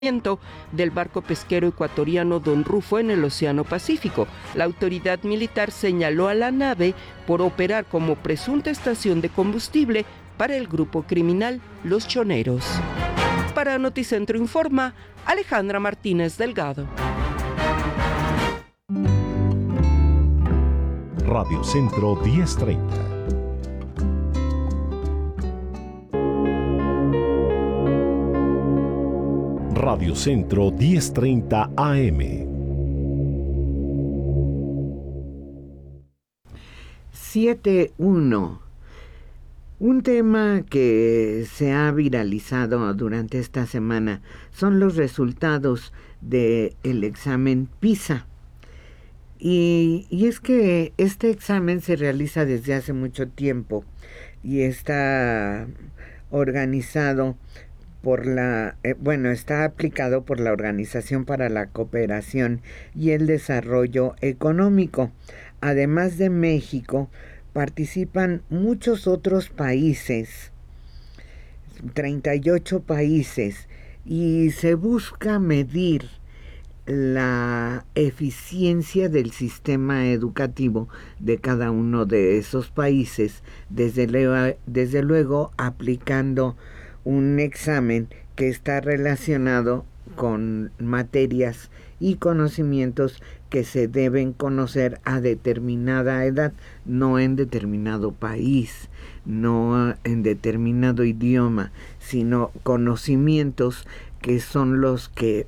del barco pesquero ecuatoriano Don Rufo en el Océano Pacífico. La autoridad militar señaló a la nave por operar como presunta estación de combustible para el grupo criminal Los Choneros. Para Noticentro Informa, Alejandra Martínez Delgado. Radio Centro 1030. Radio Centro 1030 AM. 7.1. Un tema que se ha viralizado durante esta semana son los resultados del examen PISA. Y es que este examen se realiza desde hace mucho tiempo y está organizado está aplicado por la Organización para la Cooperación y el Desarrollo Económico. Además de México, participan muchos otros países, 38 países, y se busca medir la eficiencia del sistema educativo de cada uno de esos países, desde luego aplicando un examen que está relacionado con materias y conocimientos que se deben conocer a determinada edad, no en determinado país, no en determinado idioma, sino conocimientos que son los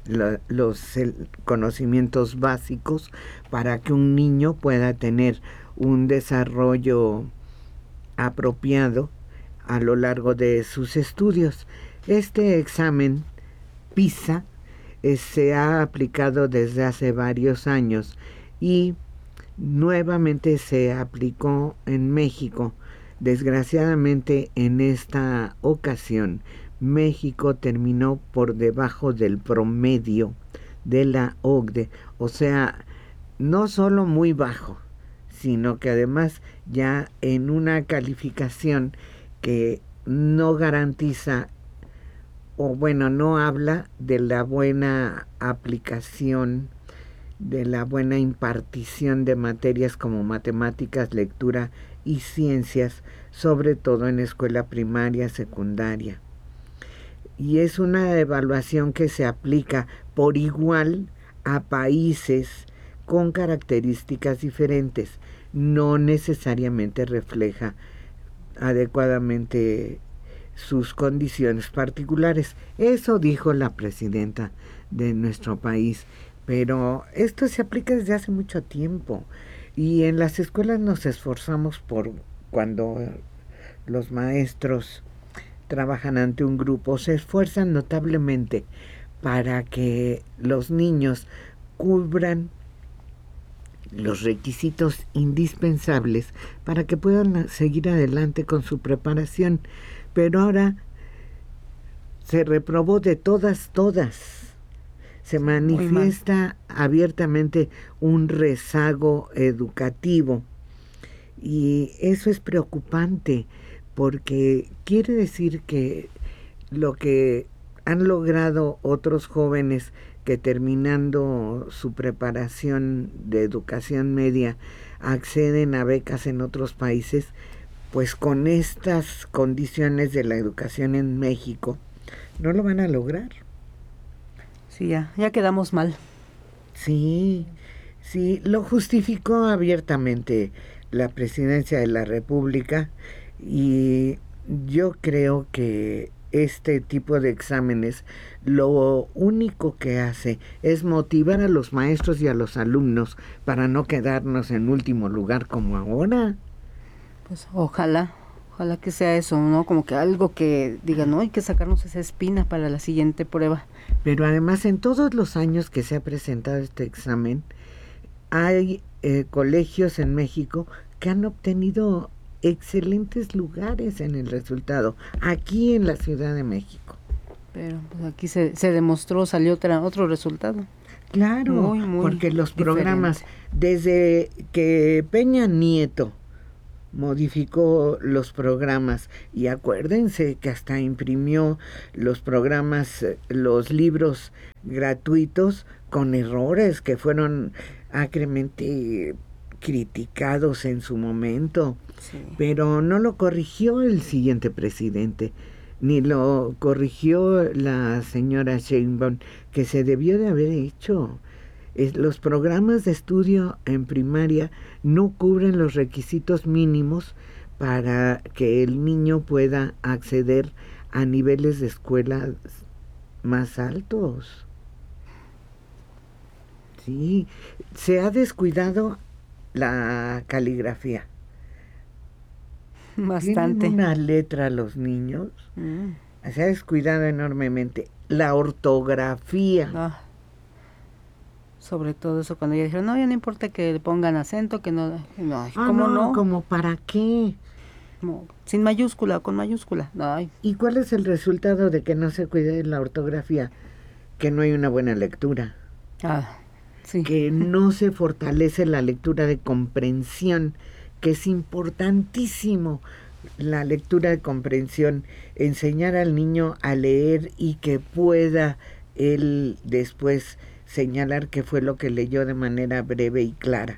conocimientos básicos para que un niño pueda tener un desarrollo apropiado a lo largo de sus estudios. Este examen PISA se ha aplicado desde hace varios años y nuevamente se aplicó en México. Desgraciadamente, en esta ocasión, México terminó por debajo del promedio de la OCDE, o sea, no solo muy bajo, sino que además ya en una calificación que no garantiza no habla de la buena aplicación, de la buena impartición de materias como matemáticas, lectura y ciencias, sobre todo en escuela primaria, secundaria. Y es una evaluación que se aplica por igual a países con características diferentes, no necesariamente refleja adecuadamente sus condiciones particulares. Eso dijo la presidenta de nuestro país, pero esto se aplica desde hace mucho tiempo y en las escuelas nos esforzamos cuando los maestros trabajan ante un grupo, se esfuerzan notablemente para que los niños cubran los requisitos indispensables para que puedan seguir adelante con su preparación. Pero ahora se reprobó de todas. Se manifiesta abiertamente un rezago educativo y eso es preocupante porque quiere decir que lo que han logrado otros jóvenes que terminando su preparación de educación media acceden a becas en otros países, pues con estas condiciones de la educación en México no lo van a lograr. Sí, ya quedamos mal. Sí, lo justificó abiertamente la Presidencia de la República y yo creo que este tipo de exámenes lo único que hace es motivar a los maestros y a los alumnos para no quedarnos en último lugar como ahora. Pues ojalá que sea eso, ¿no? Como que algo que diga, no, hay que sacarnos esa espina para la siguiente prueba. Pero además, en todos los años que se ha presentado este examen, hay colegios en México que han obtenido excelentes lugares en el resultado, aquí en la Ciudad de México. Pero pues aquí se demostró, salió otro resultado. Claro, muy porque los diferente. Programas, desde que Peña Nieto modificó los programas, y acuérdense que hasta imprimió los programas, los libros gratuitos con errores que fueron acremente criticados en su momento, Sí. pero no lo corrigió el siguiente presidente, ni lo corrigió la señora Sheinbaum, que se debió de haber hecho. Los programas de estudio en primaria no cubren los requisitos mínimos para que el niño pueda acceder a niveles de escuela más altos. Sí, se ha descuidado la caligrafía. Bastante. Tienen una letra los niños, se ha descuidado enormemente. La ortografía. Ah. Sobre todo eso, cuando ya dijeron, no, ya no importa que le pongan acento, que no, ay, ¿cómo no? ¿Cómo para qué? Como, sin mayúscula, con mayúscula. Ay. ¿Y cuál es el resultado de que no se cuide la ortografía? Que no hay una buena lectura. Ah, sí. Que no se fortalece la lectura de comprensión, que es importantísimo. La lectura de comprensión, enseñar al niño a leer y que pueda él después señalar qué fue lo que leyó de manera breve y clara.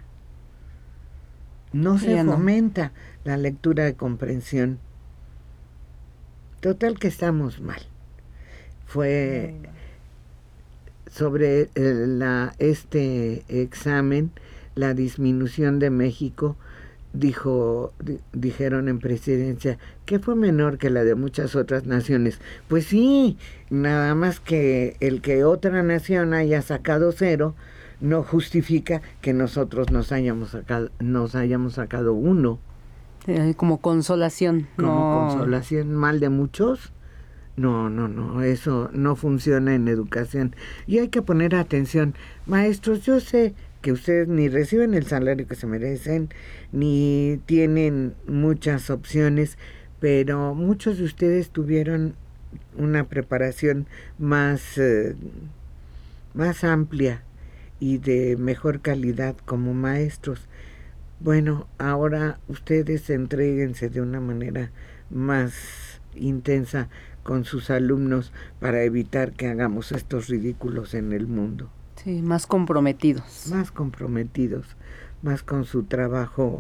No se fomenta la lectura de comprensión. Total que estamos mal. Fue sobre este examen, la disminución de México, dijeron en presidencia que fue menor que la de muchas otras naciones. Pues sí, nada más que el que otra nación haya sacado 0 no justifica que nosotros nos hayamos sacado 1. Como consolación. Como consolación, mal de muchos. No, eso no funciona en educación. Y hay que poner atención. Maestros, yo sé que ustedes ni reciben el salario que se merecen, ni tienen muchas opciones, pero muchos de ustedes tuvieron una preparación más amplia y de mejor calidad como maestros. Bueno, ahora ustedes entréguense de una manera más intensa con sus alumnos para evitar que hagamos estos ridículos en el mundo. Sí, más comprometidos. Más con su trabajo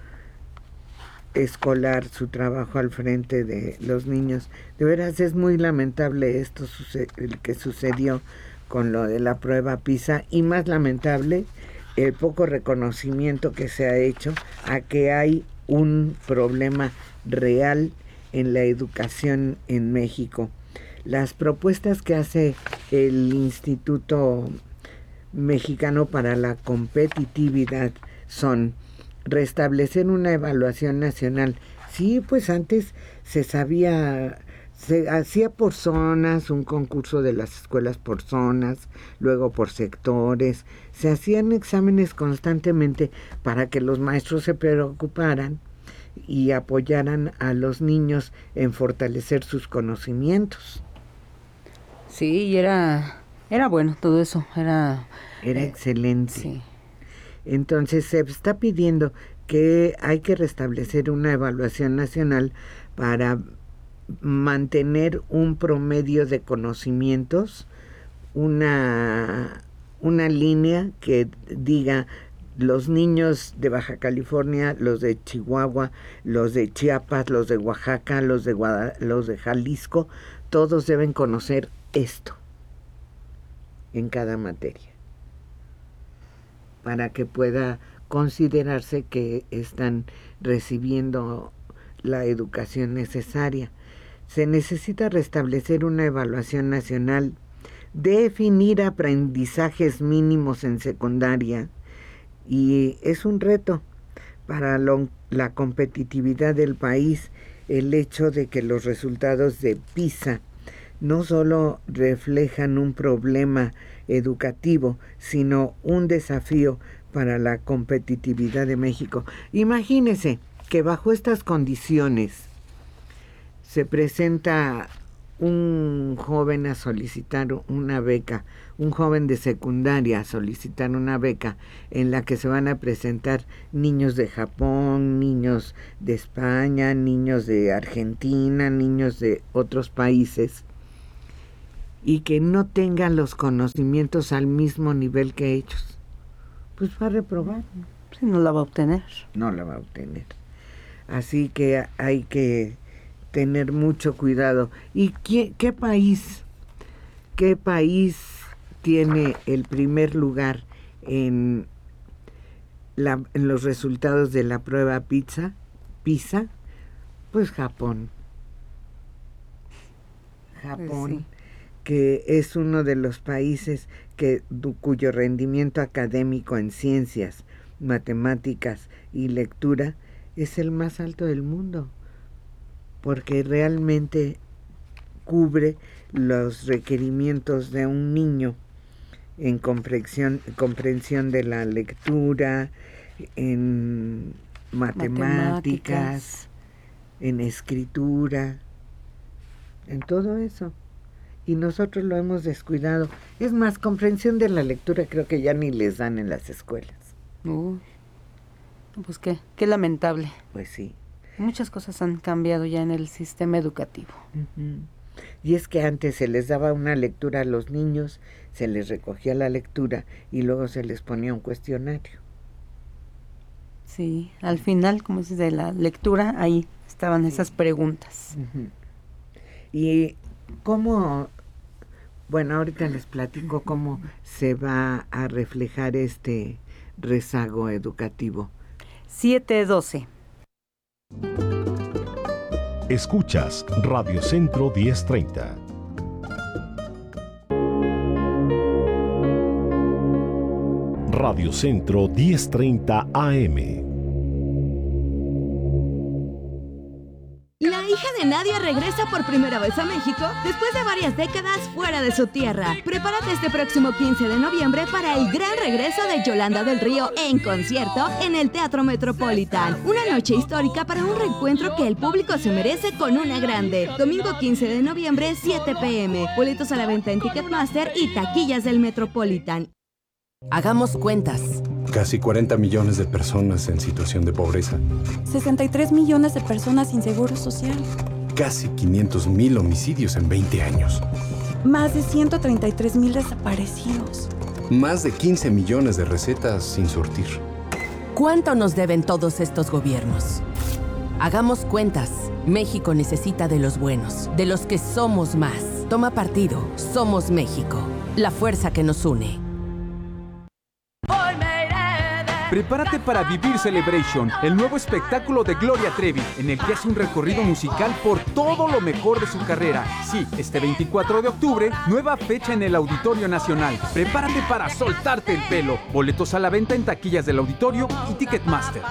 escolar, su trabajo al frente de los niños. De veras es muy lamentable esto el que sucedió con lo de la prueba PISA, y más lamentable el poco reconocimiento que se ha hecho a que hay un problema real en la educación en México. Las propuestas que hace el Instituto Mexicano para la Competitividad son restablecer una evaluación nacional. Sí, pues antes se hacía por zonas, un concurso de las escuelas por zonas, luego por sectores, se hacían exámenes constantemente para que los maestros se preocuparan y apoyaran a los niños en fortalecer sus conocimientos. Sí, y era bueno todo eso, era excelente. Sí. Entonces se está pidiendo que hay que restablecer una evaluación nacional para mantener un promedio de conocimientos, una línea que diga los niños de Baja California, los de Chihuahua, los de Chiapas, los de Oaxaca, los de Jalisco, todos deben conocer esto en cada materia, para que pueda considerarse que están recibiendo la educación necesaria. Se necesita restablecer una evaluación nacional, definir aprendizajes mínimos en secundaria, y es un reto para la competitividad del país el hecho de que los resultados de PISA no solo reflejan un problema educativo, sino un desafío para la competitividad de México. Imagínese que bajo estas condiciones se presenta un joven a solicitar una beca, un joven de secundaria a solicitar una beca en la que se van a presentar niños de Japón, niños de España, niños de Argentina, niños de otros países, y que no tengan los conocimientos al mismo nivel que ellos, pues va a reprobar. Sí, no la va a obtener. No la va a obtener. Así que hay que tener mucho cuidado. ¿Y qué país tiene el primer lugar en los resultados de la prueba PISA? Pues Japón. Japón, sí, que es uno de los países cuyo rendimiento académico en ciencias, matemáticas y lectura es el más alto del mundo, porque realmente cubre los requerimientos de un niño en comprensión de la lectura, en matemáticas, en escritura, en todo eso. Y nosotros lo hemos descuidado. Es más, comprensión de la lectura creo que ya ni les dan en las escuelas. Pues qué lamentable. Pues sí. Muchas cosas han cambiado ya en el sistema educativo. Uh-huh. Y es que antes se les daba una lectura a los niños, se les recogía la lectura y luego se les ponía un cuestionario. Sí, al final, como dices, de la lectura, ahí estaban esas preguntas. Uh-huh. Y cómo, bueno, ahorita les platico cómo se va a reflejar este rezago educativo. 7:12. Escuchas Radio Centro 1030. Radio Centro 1030 AM. La hija de Nadia regresa por primera vez a México después de varias décadas fuera de su tierra. Prepárate este próximo 15 de noviembre para el gran regreso de Yolanda del Río en concierto en el Teatro Metropolitan. Una noche histórica para un reencuentro que el público se merece con una grande. Domingo 15 de noviembre, 7 p.m. Boletos a la venta en Ticketmaster y taquillas del Metropolitan. Hagamos cuentas. Casi 40 millones de personas en situación de pobreza. 63 millones de personas sin seguro social. Casi 500,000 homicidios en 20 años. Más de 133,000 desaparecidos. Más de 15 millones de recetas sin surtir. ¿Cuánto nos deben todos estos gobiernos? Hagamos cuentas. México necesita de los buenos, de los que somos más. Toma partido. Somos México. La fuerza que nos une. Prepárate para Vivir Celebration, el nuevo espectáculo de Gloria Trevi, en el que hace un recorrido musical por todo lo mejor de su carrera. Sí, este 24 de octubre, nueva fecha en el Auditorio Nacional. Prepárate para soltarte el pelo. Boletos a la venta en taquillas del auditorio y Ticketmaster.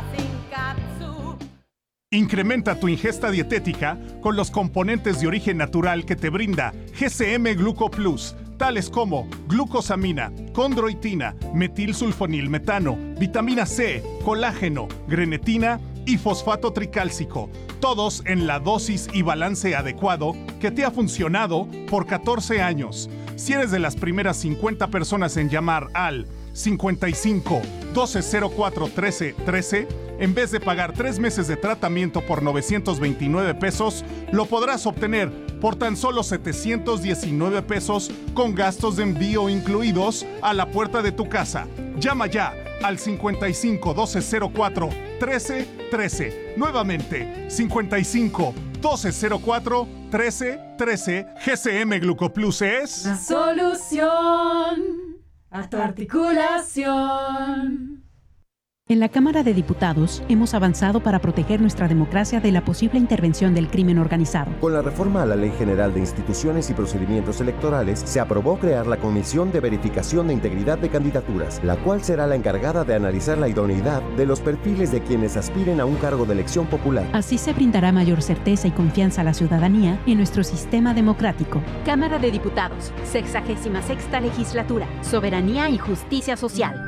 Incrementa tu ingesta dietética con los componentes de origen natural que te brinda GCM Gluco Plus, tales como glucosamina, condroitina, metilsulfonilmetano, vitamina C, colágeno, grenetina y fosfato tricálcico, todos en la dosis y balance adecuado que te ha funcionado por 14 años. Si eres de las primeras 50 personas en llamar al 55 1204 13 13, en vez de pagar 3 meses de tratamiento por 929 pesos, lo podrás obtener por tan solo 719 pesos con gastos de envío incluidos a la puerta de tu casa. Llama ya al 55 1204 13 13. Nuevamente, 55 1204 13 13. GCM Glucoplus es la solución a tu articulación. En la Cámara de Diputados hemos avanzado para proteger nuestra democracia de la posible intervención del crimen organizado. Con la reforma a la Ley General de Instituciones y Procedimientos Electorales, se aprobó crear la Comisión de Verificación de Integridad de Candidaturas, la cual será la encargada de analizar la idoneidad de los perfiles de quienes aspiren a un cargo de elección popular. Así se brindará mayor certeza y confianza a la ciudadanía en nuestro sistema democrático. Cámara de Diputados, 66ª Legislatura, Soberanía y Justicia Social.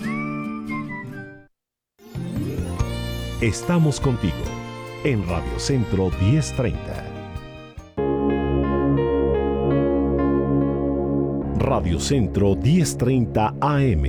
Estamos contigo en Radio Centro 1030. Radio Centro 1030 AM.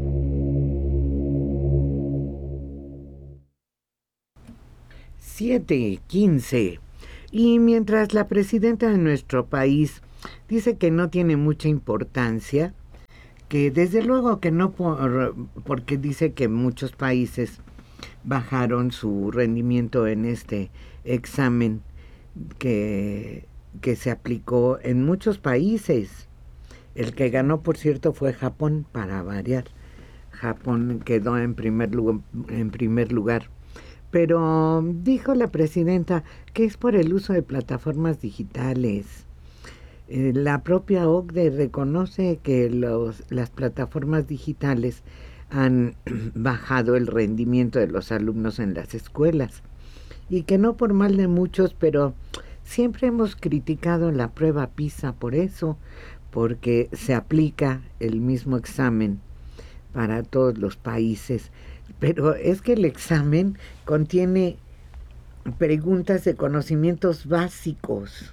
(7:15) Y mientras la presidenta de nuestro país dice que no tiene mucha importancia, que desde luego que no, porque dice que muchos países bajaron su rendimiento en este examen que se aplicó en muchos países. El que ganó, por cierto, fue Japón, para variar. Japón quedó en primer lugar. Pero dijo la presidenta que es por el uso de plataformas digitales. La propia OCDE reconoce que las plataformas digitales han bajado el rendimiento de los alumnos en las escuelas. Y que no por mal de muchos, pero siempre hemos criticado la prueba PISA por eso, porque se aplica el mismo examen para todos los países. Pero es que el examen contiene preguntas de conocimientos básicos.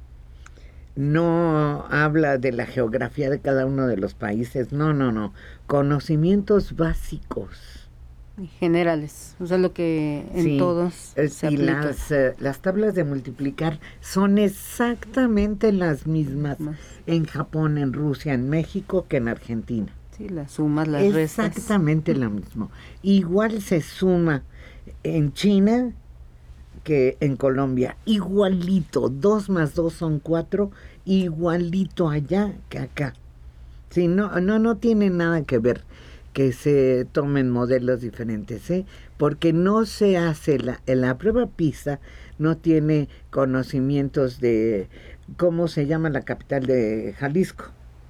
No habla de la geografía de cada uno de los países, no. Conocimientos básicos. Generales, o sea, lo que en todos se aplica. Y las tablas de multiplicar son exactamente las mismas en Japón, en Rusia, en México que en Argentina. Sí, las sumas, las restas. Exactamente lo mismo. Igual se suma en China que en Colombia. Igualito. 2 más 2 son 4. Igualito allá que acá. Sí, no tiene nada que ver que se tomen modelos diferentes, porque no se hace la prueba PISA, no tiene conocimientos de cómo se llama la capital de Jalisco.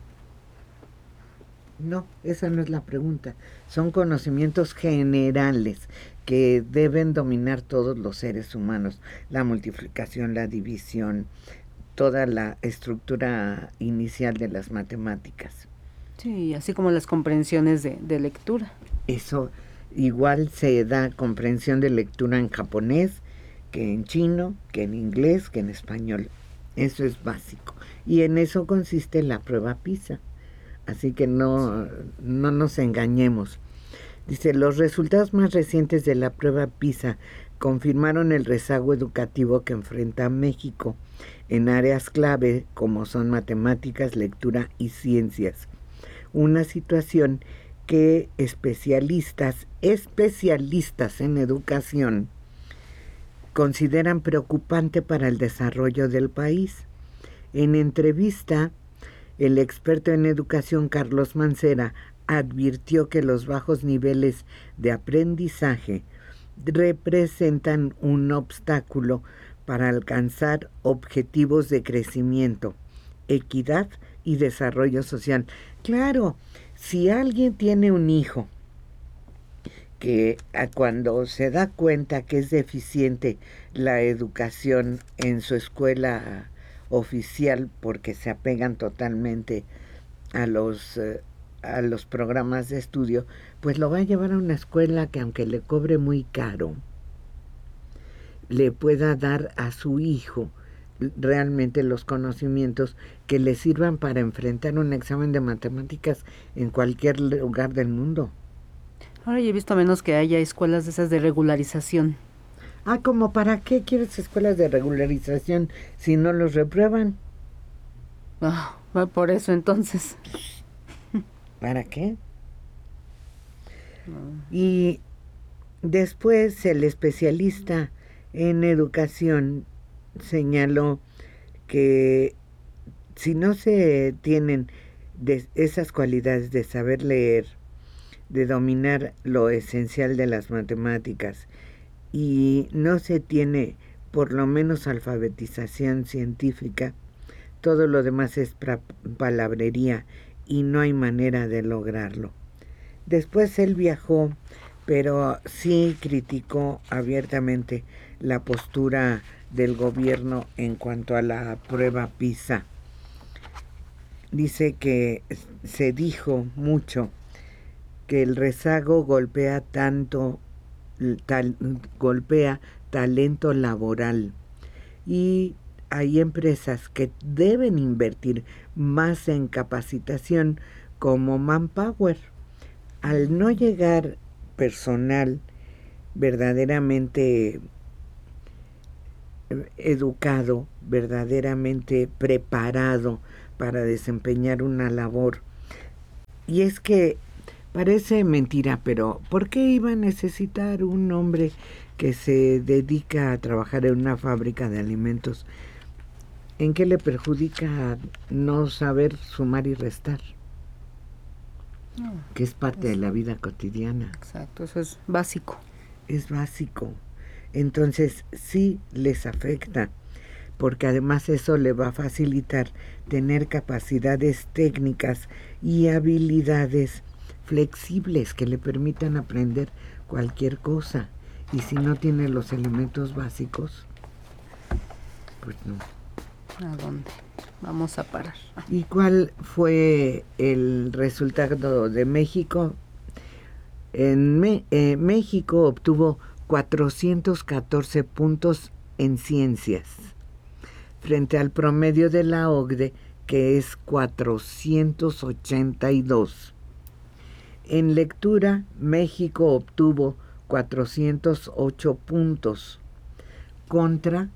No, esa no es la pregunta. Son conocimientos generales que deben dominar todos los seres humanos. La multiplicación, la división, toda la estructura inicial de las matemáticas. Sí, así como las comprensiones de lectura. Eso igual se da comprensión de lectura en japonés, que en chino, que en inglés, que en español. Eso es básico. Y en eso consiste la prueba PISA. Así que no nos engañemos. Dice, los resultados más recientes de la prueba PISA confirmaron el rezago educativo que enfrenta México en áreas clave como son matemáticas, lectura y ciencias. Una situación que especialistas en educación consideran preocupante para el desarrollo del país. En entrevista, el experto en educación Carlos Mancera advirtió que los bajos niveles de aprendizaje representan un obstáculo para alcanzar objetivos de crecimiento, equidad y desarrollo social. Claro, si alguien tiene un hijo que cuando se da cuenta que es deficiente la educación en su escuela oficial porque se apegan totalmente a los programas de estudio, pues lo va a llevar a una escuela que aunque le cobre muy caro, le pueda dar a su hijo realmente los conocimientos que le sirvan para enfrentar un examen de matemáticas en cualquier lugar del mundo. Ahora yo he visto a menos que haya escuelas de esas de regularización. ¿Cómo para qué quieres escuelas de regularización si no los reprueban? Por eso entonces. ¿Para qué? Y después el especialista en educación señaló que si no se tienen esas cualidades de saber leer, de dominar lo esencial de las matemáticas y no se tiene por lo menos alfabetización científica, todo lo demás es palabrería y no hay manera de lograrlo. Después él viajó, pero sí criticó abiertamente la postura del gobierno en cuanto a la prueba PISA. Dice que se dijo mucho que el rezago golpea talento laboral y hay empresas que deben invertir más en capacitación como Manpower. Al no llegar personal verdaderamente educado, verdaderamente preparado para desempeñar una labor. Y es que parece mentira, pero ¿por qué iba a necesitar un hombre que se dedica a trabajar en una fábrica de alimentos? ¿En qué le perjudica no saber sumar y restar? Que es parte de la vida cotidiana. Exacto, eso es básico. Es básico. Entonces sí les afecta, porque además eso le va a facilitar tener capacidades técnicas y habilidades flexibles que le permitan aprender cualquier cosa. Y si no tiene los elementos básicos, pues no. ¿A dónde vamos a parar? ¿Y cuál fue el resultado de México? México obtuvo 414 puntos en ciencias, frente al promedio de la OCDE, que es 482. En lectura, México obtuvo 408 puntos, contra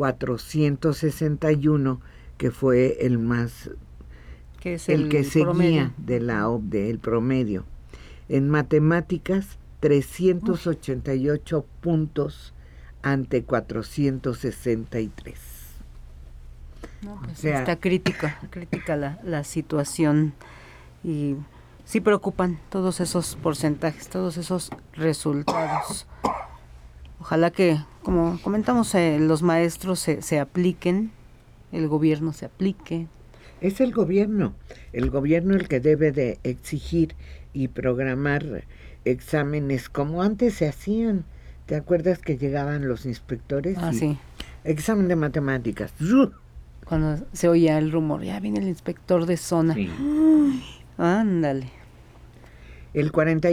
461, que fue el más, que es el que seguía promedio de la OCDE, el promedio. En matemáticas, 388 puntos ante 463. No, pues o sea, está crítica la situación, y sí preocupan todos esos porcentajes, todos esos resultados. Ojalá que, como comentamos, los maestros se apliquen, el gobierno se aplique. Es el gobierno el que debe de exigir y programar exámenes como antes se hacían. ¿Te acuerdas que llegaban los inspectores? Ah, sí. Examen de matemáticas. Cuando se oía el rumor, ya viene el inspector de zona. Sí. Ándale. El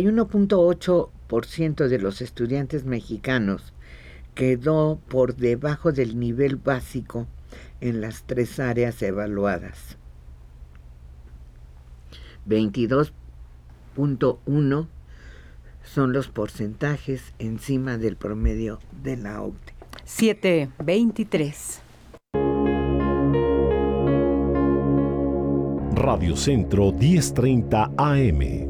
41.8% de los estudiantes mexicanos quedó por debajo del nivel básico en las 3 áreas evaluadas. 22.1 son los porcentajes encima del promedio de la OCDE. 7:23. Radio Centro 1030 AM.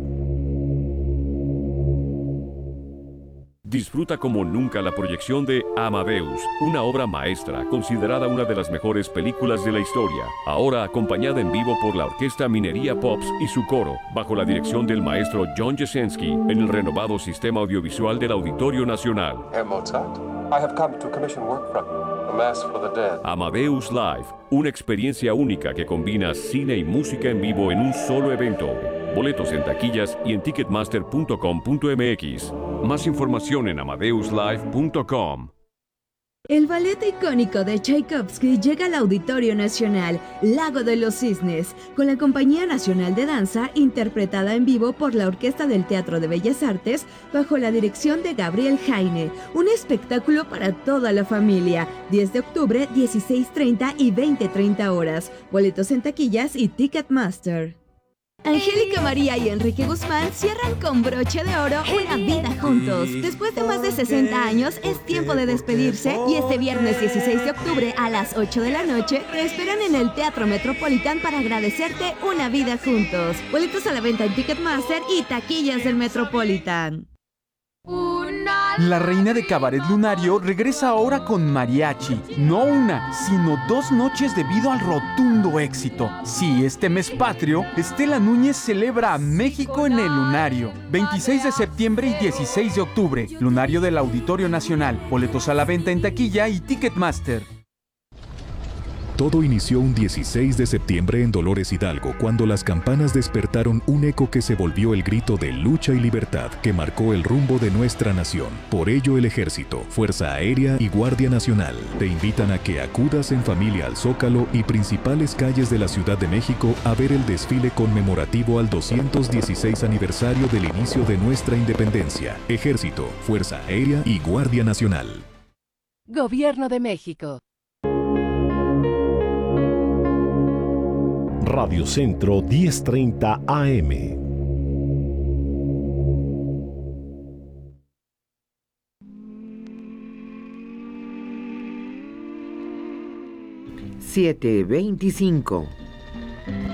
Disfruta como nunca la proyección de Amadeus, una obra maestra considerada una de las mejores películas de la historia, ahora acompañada en vivo por la Orquesta Minería Pops y su coro, bajo la dirección del maestro John Jesensky, en el renovado sistema audiovisual del Auditorio Nacional. Herr Mozart, I have come to commission work from you, A Mass for the Dead. Amadeus Live, una experiencia única que combina cine y música en vivo en un solo evento. Boletos en taquillas y en ticketmaster.com.mx. Más información en amadeuslive.com. El ballet icónico de Tchaikovsky llega al Auditorio Nacional, Lago de los Cisnes, con la Compañía Nacional de Danza, interpretada en vivo por la Orquesta del Teatro de Bellas Artes, bajo la dirección de Gabriel Jaine. Un espectáculo para toda la familia. 10 de octubre, 16:30 y 20:30 horas. Boletos en taquillas y Ticketmaster. Angélica María y Enrique Guzmán cierran con broche de oro una vida juntos. Después de más de 60 años, es tiempo de despedirse y este viernes 16 de octubre a las 8 de la noche te esperan en el Teatro Metropolitan para agradecerte una vida juntos. Boletos a la venta en Ticketmaster y taquillas del Metropolitan. La reina de Cabaret Lunario regresa ahora con mariachi. No una, sino 2 noches debido al rotundo éxito. Sí, este mes patrio, Estela Núñez celebra a México en el Lunario. 26 de septiembre y 16 de octubre. Lunario del Auditorio Nacional. Boletos a la venta en taquilla y Ticketmaster. Todo inició un 16 de septiembre en Dolores Hidalgo, cuando las campanas despertaron un eco que se volvió el grito de lucha y libertad que marcó el rumbo de nuestra nación. Por ello, el Ejército, Fuerza Aérea y Guardia Nacional te invitan a que acudas en familia al Zócalo y principales calles de la Ciudad de México a ver el desfile conmemorativo al 216 aniversario del inicio de nuestra independencia. Ejército, Fuerza Aérea y Guardia Nacional. Gobierno de México. Radio Centro 1030 AM. (7:25)